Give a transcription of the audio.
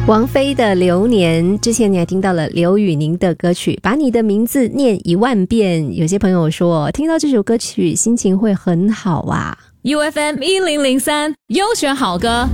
王菲的《流年》，之前你还听到了刘宇宁的歌曲《把你的名字念10000遍》。有些朋友说听到这首歌曲心情会很好啊。 UFM 1003优选好歌